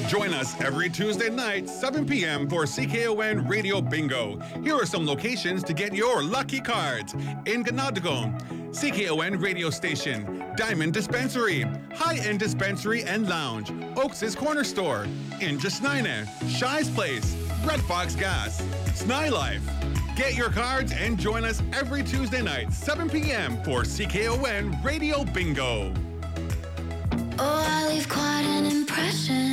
Join us every Tuesday night, 7 p.m. for CKON Radio Bingo. Here are some locations to get your lucky cards. In Ganadagon, CKON Radio Station, Diamond Dispensary, High-End Dispensary and Lounge, Oaks' Corner Store, in Jasnina, Shy's Place, Red Fox Gas, Sny Life. Get your cards and join us every Tuesday night, 7 p.m. for CKON Radio Bingo. Oh, I leave quite an impression.